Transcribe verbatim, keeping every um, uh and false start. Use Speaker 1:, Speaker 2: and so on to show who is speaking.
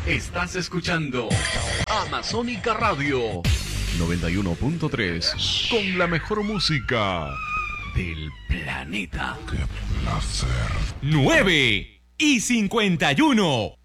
Speaker 1: Estás escuchando Amazónica Radio noventa y uno punto tres con la mejor música del planeta.
Speaker 2: ¡Qué placer!
Speaker 3: nueve y cincuenta y uno.